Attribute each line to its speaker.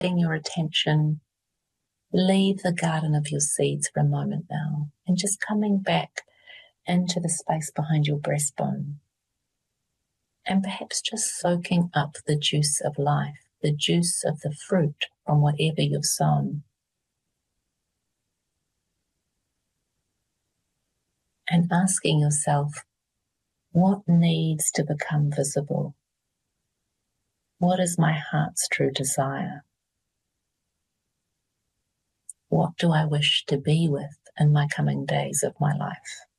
Speaker 1: letting your attention leave the garden of your seeds for a moment now, and just coming back into the space behind your breastbone, and perhaps just soaking up the juice of life, the juice of the fruit from whatever you've sown. And asking yourself, what needs to become visible? What is my heart's true desire? What do I wish to be with in my coming days of my life?